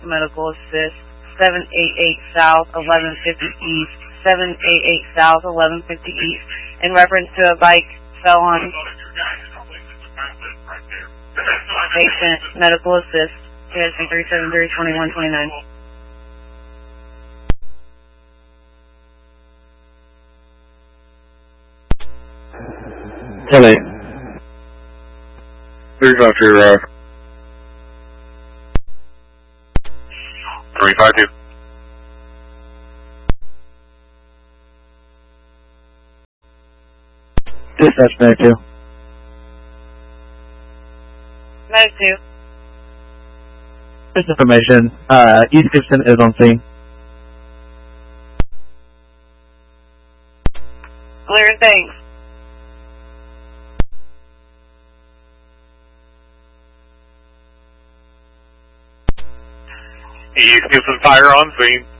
medical assist, 788 South, 1150 East, 788 South, 1150 East, in reference to a bike fell on patient, medical assist, KSC 373-2129. Kelly. 352. 352. Dispatch, Medic 2. Medic 2. This information, East Gibson is on scene. Clear, thanks. East Gibson Fire on scene.